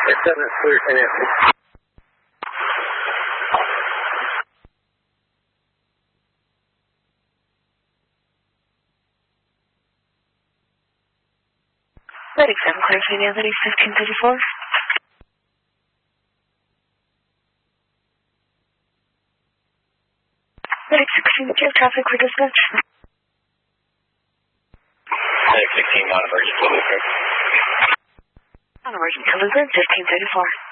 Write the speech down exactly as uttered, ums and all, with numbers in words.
It doesn't clear anything. Medic seven, clear for the Anthony, fifteen thirty-four. Medic sixteen, do you have traffic for dispatch? Medic sixteen, non-emergency Lutheran. Non-emergency Lutheran, fifteen thirty-four.